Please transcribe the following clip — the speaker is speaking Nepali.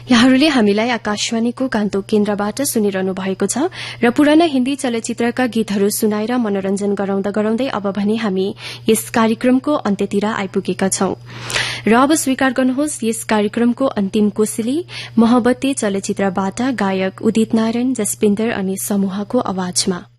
यहाँहरूले हामीलाई आकाशवाणीको गान्तोक केन्द्रबाट सुनिरहनु भएको छ र पुराना हिन्दी चलचित्रका गीतहरू सुनाएर मनोरञ्जन गराउँदै अब भने हामी यस कार्यक्रमको अन्त्यतिर आइपुगेका छौं र अब स्वीकार गर्नुहोस् यस कार्यक्रमको अन्तिम कोसेली मोहब्बते चलचित्रबाट गायक उदित नारायण जसपिन्दर अनि समूहको आवाजमा